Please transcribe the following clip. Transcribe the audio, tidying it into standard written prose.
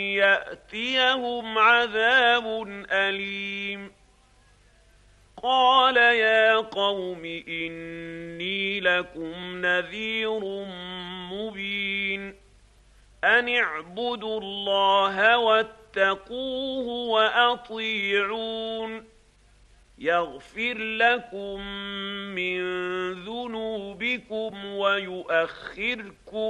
يأتيهم عذاب أليم. قال يا قوم إني لكم نذير مبين أن اعبدوا الله واتقوه وأطيعون يغفر لكم من ذنوبكم ويؤخركم